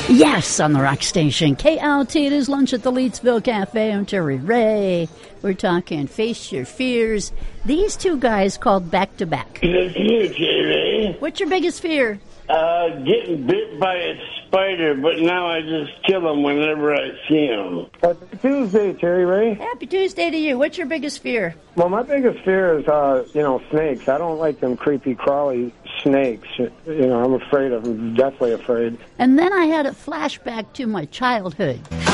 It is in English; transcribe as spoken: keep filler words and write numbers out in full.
Yes, on the rock station. K L T, it is Lunch at the Leedsville Cafe. I'm Terry Ray. We're talking Face Your Fears. These two guys called back to back. It's you, Terry. What's your biggest fear? Uh, getting bit by a spider, but now I just kill them whenever I see them. Happy Tuesday, Terry Ray. Happy Tuesday to you. What's your biggest fear? Well, my biggest fear is, uh, you know, snakes. I don't like them creepy, crawly snakes. You know, I'm afraid of them, deathly afraid. And then I had a flashback to my childhood.